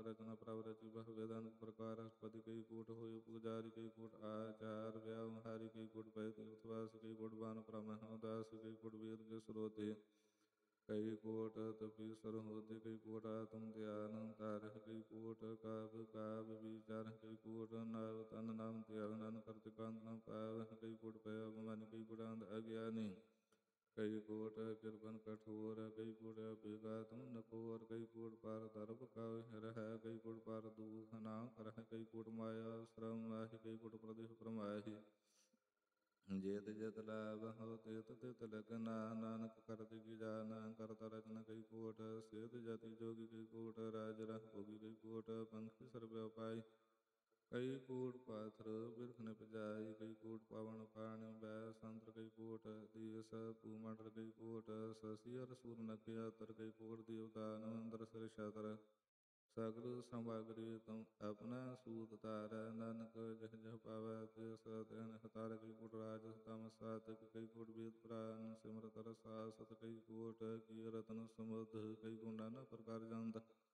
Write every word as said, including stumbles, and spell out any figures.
ਰਚਨਾ ਪ੍ਰਭ ਰਚੀ ਬਹੁ ਵੇਦਾਨ ਪ੍ਰਕਾਰ ਪति ਕਈ ਕੋਟ ਹੋਇ ਉਪਜਾਰੀ ਕਈ ਕੋਟ ਆਚਾਰ ਵਿਆਵਹਾਰੀ ਕਈ ਕੋਟ ਪੈ ਤੀਰਥਵਾਸ ਕਈ ਕੋਟ ਬਾਨ ਬ੍ਰਹਮ ਦਾਸ ਕਈ ਕੋਟ ਵੇਦ ਕੇ ਸਰੋਤੇ ਕਈ ਕੋਟ ਤਪੀਸਰ ਹੋਤੇ ਕਈ ਕੋਟ ਆਤਮ ਧਿਆਨ ਤਾਰਹ ਕਈ ਕੋਟ ਕਾਵ ਕਾਵ ਵਿਚਾਰ ਕਈ ਕੋਟ ਨਾਮ ਤਨ ਨਾਮ ਧਿਆਨ ਨਾਨ ਕਰਤ ਕਾਂਤ ਨਾਮ ਪਾਵ ਕਈ ਕੋਟ ਪੈ ਅਭਿਮਾਨੀ ਕਈ ਕੋਟ ਅੰਧ ਅਗਿਆਨੀ ਕਈ ਕੋਟ ਕਿਰਪਨ ਕਠੋਰ ਕਈ ਕੋਟ ਬੇਗਾਤਮ ਨਕੋਰ ਕਈ ਕੋਟ ਪਾਰ ਦਰਬ ਕਾਵ ਰਹਿ ਕਈ ਕੋਟ ਪਾਰ ਦੂਖ ਨਾ ਕਰਹਿ ਕਈ ਕੋਟ ਮਾਇਆ ਸ਼ਰਮ ਮਾਹਿ ਕਈ ਕੋਟ ਪ੍ਰਦੇਹ ਪਰਮਾਹਿ ਜੇਤ ਜੇਤ ਲਾਭ ਹੋ ਤੇਤ ਤੇਤ ਲਗਨਾ ਨਾਨਕ ਕਰਤ ਕੀ ਜਾਨਾ ਕਰਤਾ ਰਚਨਾ ਕਈ ਕੋਟ ਸੇਧ ਜਾਤੀ ਜੋਗੀ ਕਈ ਕੋਟ ਰਾਜ ਰਹ ਭੋਗੀ ਕਈ ਕੋਟ ਪੰਖੀ ਸਰਬ ਪਾਈ ਕਈ ਕੋਟ ਪਾਥਰ ਬਿਰਖ ਨ ਪਜਾਈ ਕਈ ਕੋਟ ਪਾਵਨ ਪਾਣੀ ਬੈ ਸੰਤਰ ਕਈ ਕੋਟ ਦੇਸ ਭੂਮੰਡਲ ਕਈ ਕੋਟ ਸਸੀ ਅਰ ਸੂਰ ਨਕ ਯਾਤਰ ਕਈ ਕੋਟ ਦੇਵਤਾ ਨਵੰਦਰ ਸਿਰ ਛਤਰ ਸਗਲ ਸੰਭਾਗਰੀ ਤੁਮ ਆਪਣਾ ਸੂਤ ਤਾਰੈ ਨਾਨਕ ਜਹ ਜਹ ਪਾਵੈ ਤਿਸ ਤਿਨ ਹਤਾਰ ਕਈ ਕੋਟ ਰਾਜ ਤਮ ਸਾਤਿਕ ਕਈ ਕੋਟ ਵੇਦ ਪੁਰਾਨ ਸਿਮਰਤ ਰਸਾ ਸਤ ਕਈ ਕੋਟ ਕੀ ਰਤਨ ਸਮੁਧ ਕਈ ਗੁਣ ਨਾਨਾ ਪ੍ਰਕਾਰ ਜੰਤ